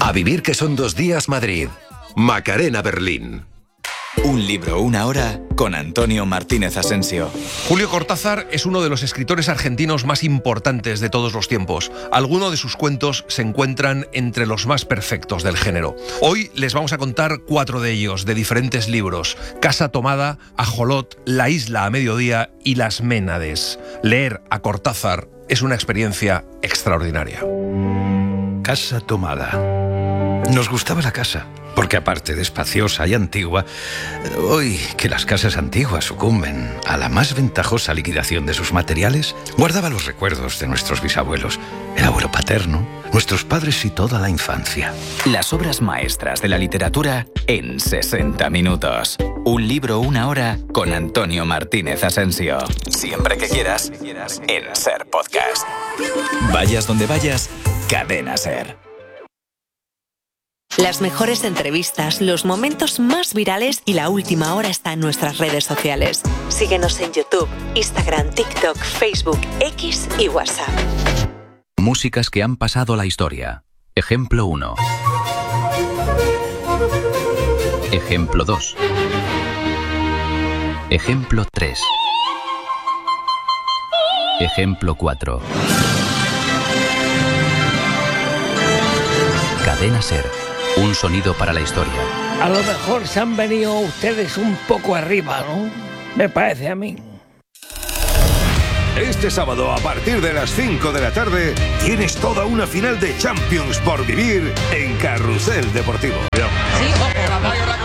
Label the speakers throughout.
Speaker 1: A vivir que son 2 días Madrid. Macarena Berlín.
Speaker 2: Un libro, una hora, con Antonio Martínez Asensio.
Speaker 3: Julio Cortázar es uno de los escritores argentinos más importantes de todos los tiempos. Algunos de sus cuentos se encuentran entre los más perfectos del género. Hoy les vamos a contar 4 de ellos, de diferentes libros: Casa Tomada, Ajolot, La Isla a Mediodía y Las Ménades. Leer a Cortázar es una experiencia extraordinaria.
Speaker 4: Casa Tomada. Nos gustaba la casa, porque aparte de espaciosa y antigua, hoy que las casas antiguas sucumben a la más ventajosa liquidación de sus materiales, guardaba los recuerdos de nuestros bisabuelos, el abuelo paterno, nuestros padres y toda la infancia.
Speaker 2: Las obras maestras de la literatura en 60 minutos. Un libro, una hora, con Antonio Martínez Asensio. Siempre que quieras, en SER Podcast. Vayas donde vayas, Cadena SER.
Speaker 5: Las mejores entrevistas, los momentos más virales y la última hora está en nuestras redes sociales. Síguenos en YouTube, Instagram, TikTok, Facebook, X y WhatsApp.
Speaker 6: Músicas que han pasado la historia. Ejemplo 1. Ejemplo 2. Ejemplo 3. Ejemplo 4. Cadena SER. Un sonido para la historia.
Speaker 7: A lo mejor se han venido ustedes un poco arriba, ¿no? Me parece a mí.
Speaker 8: Este sábado, a partir de las 5 de la tarde, tienes toda una final de Champions por vivir en Carrusel Deportivo.
Speaker 9: Sí, ojo, Ramallo, la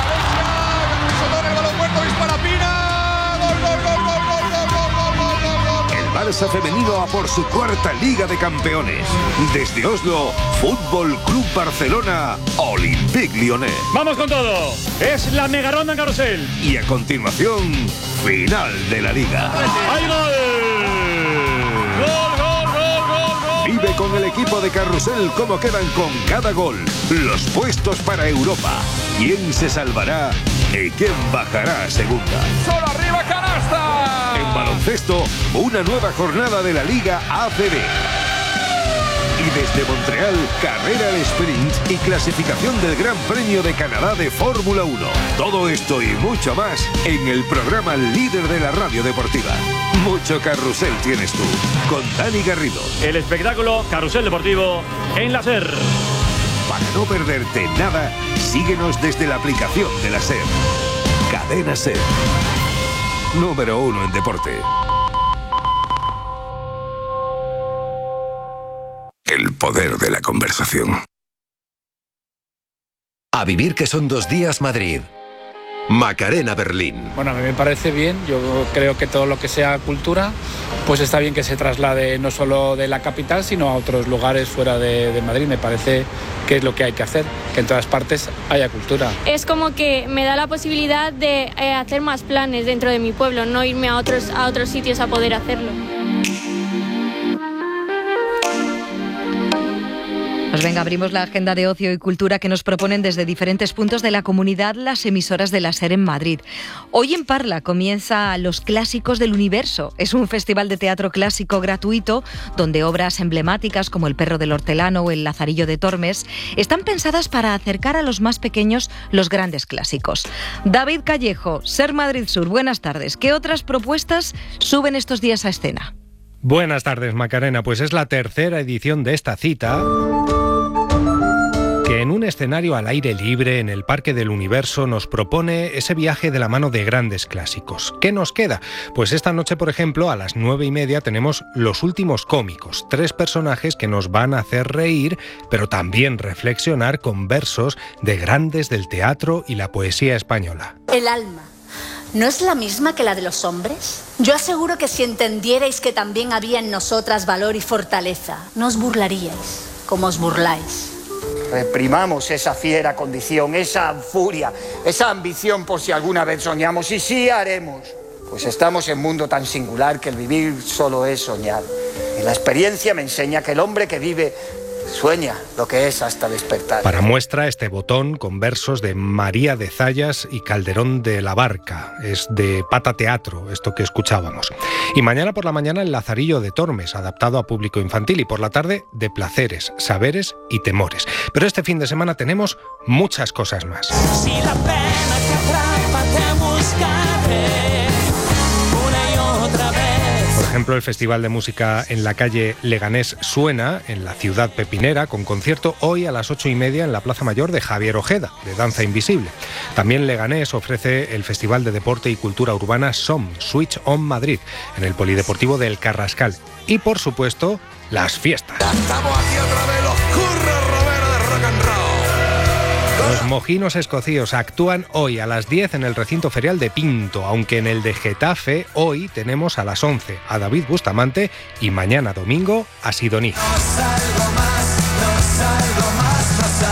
Speaker 8: Barça femenino a por su 4ª Liga de Campeones. Desde Oslo, Fútbol Club Barcelona, Olympique Lyonnais.
Speaker 10: ¡Vamos con todo! Es la mega ronda en Carrusel.
Speaker 8: Y a continuación, final de la Liga.
Speaker 10: ¡Hay gol! ¡Gol, gol, gol, gol, gol!
Speaker 8: Vive con el equipo de Carrusel cómo quedan con cada gol, los puestos para Europa, quién se salvará y quién bajará a segunda.
Speaker 9: ¡Solo arriba, canasta!
Speaker 8: En baloncesto, una nueva jornada de la Liga ACB. Y desde Montreal, carrera al sprint y clasificación del Gran Premio de Canadá de Fórmula 1. Todo esto y mucho más en el programa líder de la radio deportiva. Mucho carrusel tienes tú, con Dani Garrido.
Speaker 10: El espectáculo Carrusel Deportivo en la SER.
Speaker 8: Para no perderte nada, síguenos desde la aplicación de la SER. Cadena SER. Número 1 en deporte. El poder de la conversación.
Speaker 1: A vivir que son 2 días Madrid. Macarena Berlín.
Speaker 11: Bueno, a mí me parece bien. Yo creo que todo lo que sea cultura, pues está bien que se traslade no solo de la capital, sino a otros lugares fuera de Madrid. Me parece que es lo que hay que hacer, que en todas partes haya cultura.
Speaker 12: Es como que me da la posibilidad de hacer más planes dentro de mi pueblo, no irme a otros sitios a poder hacerlo.
Speaker 13: Pues venga, abrimos la agenda de ocio y cultura que nos proponen desde diferentes puntos de la comunidad las emisoras de la SER en Madrid. Hoy en Parla comienza Los Clásicos del Universo. Es un festival de teatro clásico gratuito donde obras emblemáticas como El Perro del Hortelano o El Lazarillo de Tormes están pensadas para acercar a los más pequeños los grandes clásicos. David Callejo, SER Madrid Sur, buenas tardes. ¿Qué otras propuestas suben estos días a escena?
Speaker 14: Buenas tardes, Macarena. Pues es la 3ª edición de esta cita, que en un escenario al aire libre en el Parque del Universo nos propone ese viaje de la mano de grandes clásicos. ¿Qué nos queda? Pues esta noche, por ejemplo, a las 9:30 tenemos Los Últimos Cómicos, 3 personajes que nos van a hacer reír, pero también reflexionar con versos de grandes del teatro y la poesía española.
Speaker 15: El alma ¿no es la misma que la de los hombres? Yo aseguro que si entendierais que también había en nosotras valor y fortaleza, no os burlaríais como os burláis.
Speaker 16: Reprimamos esa fiera condición, esa furia, esa ambición por si alguna vez soñamos, y sí haremos. Pues estamos en un mundo tan singular que el vivir solo es soñar. Y la experiencia me enseña que el hombre que vive Sueña lo que es hasta despertar.
Speaker 14: Para muestra, este botón con versos de María de Zayas y Calderón de la Barca. Es de Pata Teatro, esto que escuchábamos. Y mañana por la mañana el Lazarillo de Tormes, adaptado a público infantil. Y por la tarde, de placeres, saberes y temores. Pero este fin de semana tenemos muchas cosas más.
Speaker 17: Si la pena te atrapa, te buscaré una y otra vez.
Speaker 14: Por ejemplo, el Festival de Música en la calle Leganés suena en la ciudad pepinera, con concierto hoy a las 8:30 en la Plaza Mayor de Javier Ojeda, de Danza Invisible. También Leganés ofrece el Festival de Deporte y Cultura Urbana SOM, Switch On Madrid, en el Polideportivo del Carrascal. Y, por supuesto, las fiestas.
Speaker 17: Estamos aquí otra vez, los Curros Romero de Rock and Roll.
Speaker 14: Los Mojinos Escocíos actúan hoy a las 10 en el recinto ferial de Pinto, aunque en el de Getafe hoy tenemos a las 11 a David Bustamante y mañana domingo a Sidoní.
Speaker 17: No salgo más,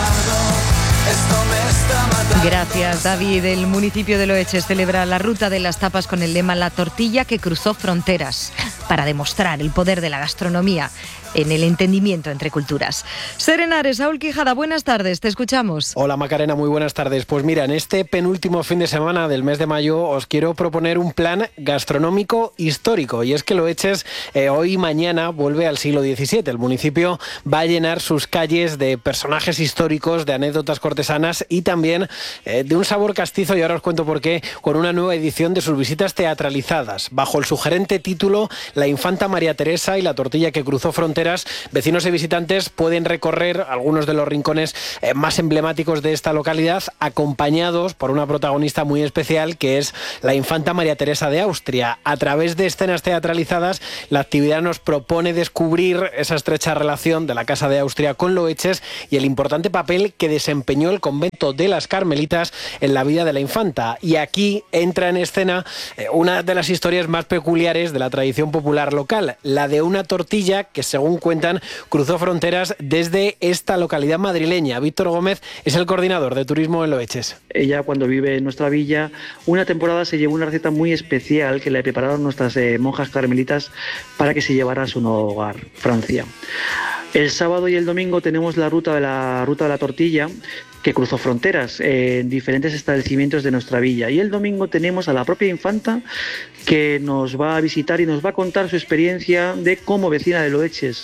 Speaker 17: esto me está matando.
Speaker 13: Gracias, David. El municipio de Loeches celebra la Ruta de las Tapas con el lema La tortilla que cruzó fronteras, para demostrar el poder de la gastronomía en el entendimiento entre culturas. Serenares, Saúl Quijada, buenas tardes, te escuchamos.
Speaker 18: Hola Macarena, muy buenas tardes. Pues mira, en este penúltimo fin de semana del mes de mayo os quiero proponer un plan gastronómico histórico, y es que Loeches hoy y mañana vuelve al siglo XVII. El municipio va a llenar sus calles de personajes históricos, de anécdotas cortesanas y también de un sabor castizo, y ahora os cuento por qué, con una nueva edición de sus visitas teatralizadas. Bajo el sugerente título La infanta María Teresa y la tortilla que cruzó fronteras, vecinos y visitantes pueden recorrer algunos de los rincones más emblemáticos de esta localidad, acompañados por una protagonista muy especial, que es la infanta María Teresa de Austria. A través de escenas teatralizadas, la actividad nos propone descubrir esa estrecha relación de la Casa de Austria con Loeches y el importante papel que desempeñó el convento de las Carmelitas en la vida de la infanta. Y aquí entra en escena una de las historias más peculiares de la tradición popular local, la de una tortilla que, según cuentan, cruzó fronteras desde esta localidad madrileña. Víctor Gómez es el coordinador de turismo en Loeches.
Speaker 19: Ella, cuando vive en nuestra villa, una temporada se llevó una receta muy especial que le prepararon nuestras monjas carmelitas para que se llevara a su nuevo hogar, Francia. El sábado y el domingo tenemos la ruta de la tortilla, que cruzó fronteras en diferentes establecimientos de nuestra villa. Y el domingo tenemos a la propia infanta, que nos va a visitar y nos va a contar su experiencia de cómo, vecina de Loeches,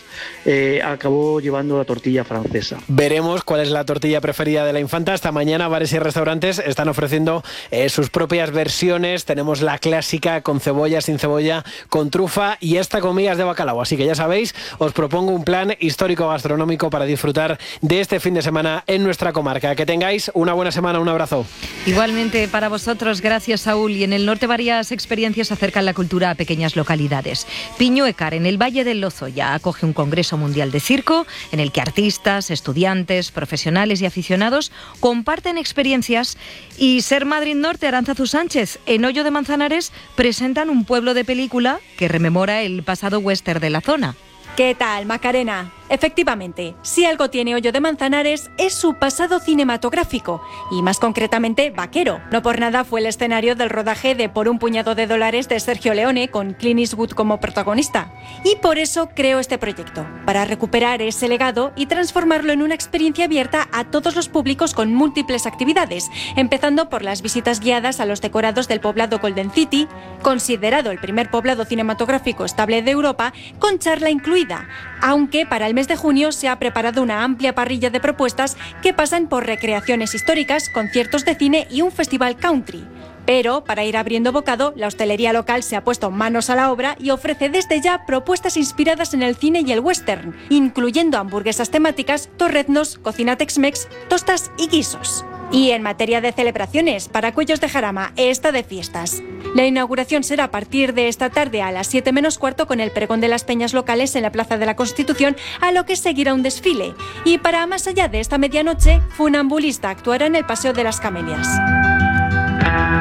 Speaker 19: acabó llevando la tortilla francesa.
Speaker 18: Veremos cuál es la tortilla preferida de la infanta. Hasta mañana bares y restaurantes están ofreciendo sus propias versiones. Tenemos la clásica con cebolla, sin cebolla, con trufa y esta con migas de bacalao. Así que ya sabéis, os propongo un plan histórico gastronómico para disfrutar de este fin de semana en nuestra comarca. Que tengáis una buena semana, un abrazo.
Speaker 13: Igualmente para vosotros, gracias Saúl. Y en el norte varias experiencias acercan la cultura a pequeñas localidades. Piñuecar, en el Valle del Lozoya, acoge un congreso mundial de circo en el que artistas, estudiantes, profesionales y aficionados comparten experiencias. Y Ser Madrid Norte, Arantzazu Sánchez, en Hoyo de Manzanares, presentan un pueblo de película que rememora el pasado western de la zona.
Speaker 20: ¿Qué tal, Macarena? Efectivamente, si algo tiene Hoyo de Manzanares es su pasado cinematográfico, y más concretamente vaquero. No por nada fue el escenario del rodaje de Por un puñado de dólares de Sergio Leone, con Clint Eastwood como protagonista. Y por eso creo este proyecto, para recuperar ese legado y transformarlo en una experiencia abierta a todos los públicos con múltiples actividades, empezando por las visitas guiadas a los decorados del poblado Golden City, considerado el primer poblado cinematográfico estable de Europa, con charla incluida, aunque para el mes de junio se ha preparado una amplia parrilla de propuestas que pasan por recreaciones históricas, conciertos de cine y un festival country. Pero, para ir abriendo bocado, la hostelería local se ha puesto manos a la obra y ofrece desde ya propuestas inspiradas en el cine y el western, incluyendo hamburguesas temáticas, torreznos, cocina Tex-Mex, tostas y guisos. Y en materia de celebraciones, para Cuellos de Jarama está de fiestas. La inauguración será a partir de esta tarde a las 7 menos cuarto con el pregón de las peñas locales en la Plaza de la Constitución, a lo que seguirá un desfile. Y para más allá de esta medianoche, Funambulista actuará en el Paseo de las Camelias.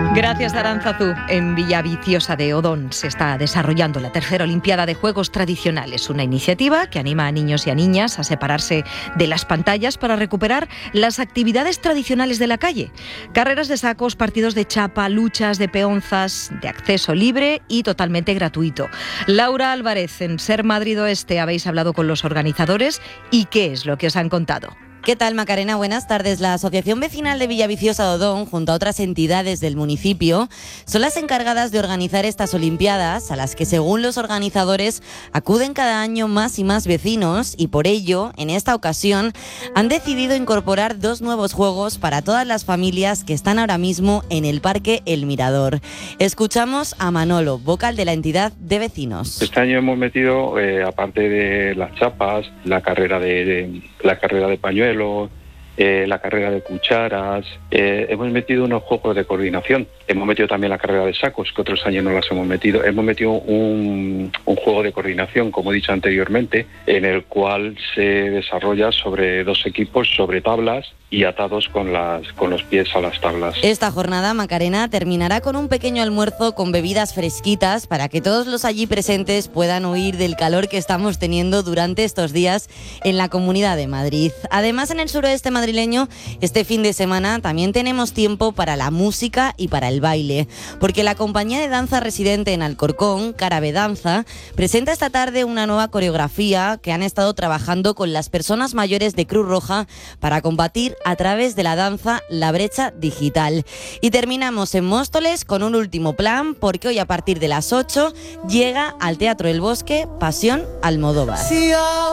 Speaker 13: Gracias, Aránzazu. En Villaviciosa de Odón se está desarrollando la tercera Olimpiada de Juegos Tradicionales, una iniciativa que anima a niños y a niñas a separarse de las pantallas para recuperar las actividades tradicionales de la calle. Carreras de sacos, partidos de chapa, luchas de peonzas, de acceso libre y totalmente gratuito. Laura Álvarez, en Ser Madrid Oeste, habéis hablado con los organizadores y ¿qué es lo que os han contado?
Speaker 21: ¿Qué tal, Macarena? Buenas tardes. La Asociación Vecinal de Villaviciosa de Odón, junto a otras entidades del municipio, son las encargadas de organizar estas Olimpiadas, a las que, según los organizadores, acuden cada año más y más vecinos, y por ello, en esta ocasión, han decidido incorporar 2 nuevos juegos para todas las familias que están ahora mismo en el Parque El Mirador. Escuchamos a Manolo, vocal de la entidad de vecinos.
Speaker 22: Este año hemos metido, aparte de las chapas, la carrera de pañuelos, la carrera de cucharas, hemos metido unos juegos de coordinación, hemos metido también la carrera de sacos, que otros años no las hemos metido, un juego de coordinación, como he dicho anteriormente, en el cual se desarrolla sobre 2 equipos, sobre tablas y atados con los pies a las tablas.
Speaker 21: Esta jornada, Macarena, terminará con un pequeño almuerzo con bebidas fresquitas para que todos los allí presentes puedan huir del calor que estamos teniendo durante estos días en la Comunidad de Madrid. Además, en el suroeste madrileño, este fin de semana también tenemos tiempo para la música y para el baile, porque la compañía de danza residente en Alcorcón, Carabe Danza, presenta esta tarde una nueva coreografía que han estado trabajando con las personas mayores de Cruz Roja para combatir a través de la danza la brecha digital. Y terminamos en Móstoles con un último plan, porque hoy a partir de las 8 llega al Teatro El Bosque Pasión Almodóvar.